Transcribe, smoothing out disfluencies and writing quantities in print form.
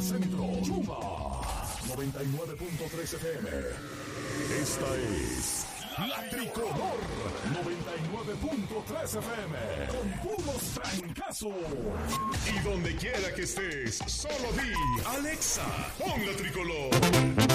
del centro. Chuma 99.3 FM. Esta es La Tricolor 99.3 FM. Con puros trancazos. Y donde quiera que estés, solo di Alexa, pon La Tricolor.